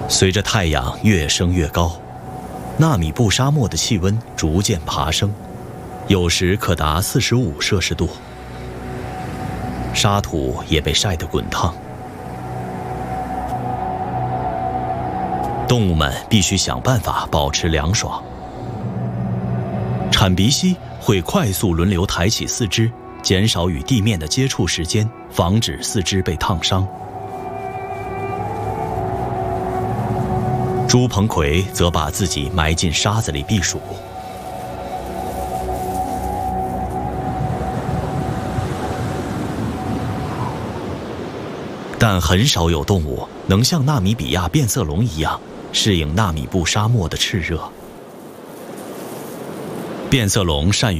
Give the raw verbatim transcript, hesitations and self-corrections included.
随着太阳越升越高，纳米布沙漠的气温逐渐爬升，有时可达四十五摄氏度。沙土也被晒得滚烫，动物们必须想办法保持凉爽。铲鼻蜥会快速轮流抬起四肢，减少与地面的接触时间，防止四肢被烫伤。猪棚葵则把自己埋进沙子里避暑。但很少有动物能像纳米比亚变色龙一样适应纳米布沙漠的炽热。变色龙善于